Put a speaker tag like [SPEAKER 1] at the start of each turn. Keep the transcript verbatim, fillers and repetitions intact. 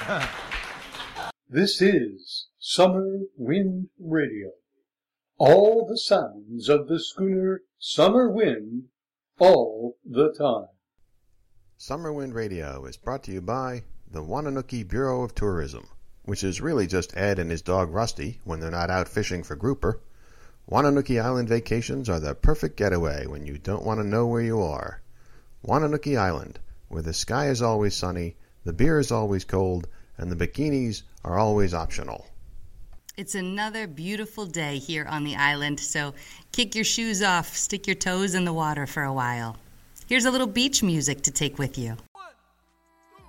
[SPEAKER 1] This is Summer Wind Radio. All the sounds of the schooner Summer Wind, all the time.
[SPEAKER 2] Summer Wind Radio is brought to you by the Wananoki Bureau of Tourism, which is really just Ed and his dog Rusty when they're not out fishing for grouper. Wananoki Island vacations are the perfect getaway when you don't want to know where you are. Wananoki Island, where the sky is always sunny, the beer is always cold, and the bikinis are always optional.
[SPEAKER 3] It's another beautiful day here on the island, so kick your shoes off, stick your toes in the water for a while. Here's a little beach music to take with you.